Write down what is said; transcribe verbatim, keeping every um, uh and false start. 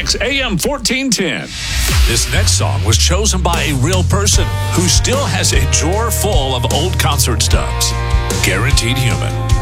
X A M fourteen ten. This next song was chosen by a real person who still has a drawer full of old concert stubs. Guaranteed Human.